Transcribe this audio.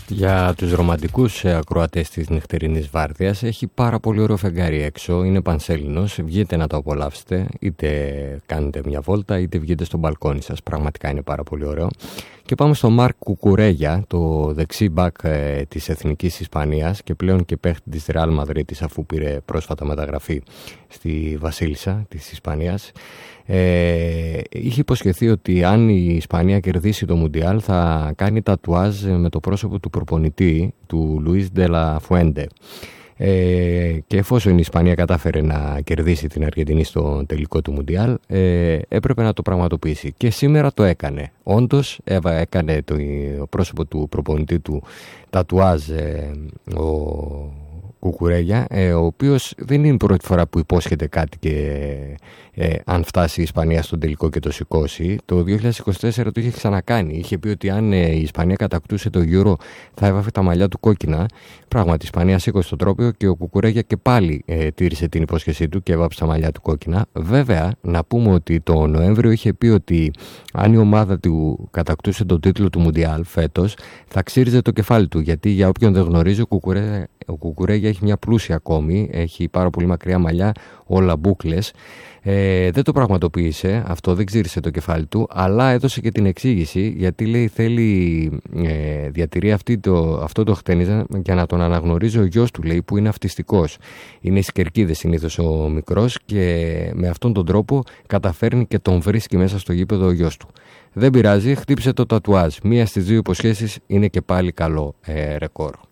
Για τους ρομαντικούς ακροατές της νυχτερινής βάρδιας, έχει πάρα πολύ ωραίο φεγγάρι έξω, είναι πανσέλινος, βγείτε να το απολαύσετε, είτε κάνετε μια βόλτα είτε βγείτε στο μπαλκόνι σας, πραγματικά είναι πάρα πολύ ωραίο. Και πάμε στο Μάρκ Κουκουρέγια, το δεξί μπακ της Εθνικής Ισπανίας και πλέον και παίχτη της Ρεάλ Μαδρίτης, αφού πήρε πρόσφατα μεταγραφή στη Βασίλισσα της Ισπανίας. Είχε υποσχεθεί ότι αν η Ισπανία κερδίσει το Μουντιάλ θα κάνει τατουάζ με το πρόσωπο του προπονητή, του Λουίς Ντελα Φουέντε. Και εφόσον η Ισπανία κατάφερε να κερδίσει την Αργεντινή στο τελικό του Μουντιάλ, έπρεπε να το πραγματοποιήσει και σήμερα το έκανε. Όντως έκανε το πρόσωπο του προπονητή του τατουάζ ο Κουκουρέγια, ο οποίος δεν είναι η πρώτη φορά που υπόσχεται κάτι και αν φτάσει η Ισπανία στον τελικό και το σηκώσει. Το 2024 το είχε ξανακάνει. Είχε πει ότι αν η Ισπανία κατακτούσε το Euro θα έβαφε τα μαλλιά του κόκκινα. Πράγματι, η Ισπανία σήκωσε το τρόπαιο και ο Κουκουρέγια και πάλι τήρησε την υπόσχεσή του και έβαψε τα μαλλιά του κόκκινα. Βέβαια, να πούμε ότι το Νοέμβριο είχε πει ότι αν η ομάδα του κατακτούσε τον τίτλο του Μουντιάλ φέτος, θα ξύριζε το κεφάλι του. Γιατί για όποιον δεν γνωρίζει, ο Κουκουρέγια έχει μια πλούσια κόμη, έχει πάρα πολύ μακριά μαλλιά, όλα μπούκλες. Δεν το πραγματοποίησε, αυτό δεν ξύρισε το κεφάλι του, αλλά έδωσε και την εξήγηση, γιατί λέει θέλει διατηρεί αυτό το χτένιζα για να τον αναγνωρίζει ο γιος του, λέει, που είναι αυτιστικός. Είναι στις κερκίδες συνήθως ο μικρός και με αυτόν τον τρόπο καταφέρνει και τον βρίσκει μέσα στο γήπεδο ο γιος του. Δεν πειράζει, χτύψε το τατουάζ. Μία στις δύο υποσχέσεις είναι και πάλι καλό ρεκόρ.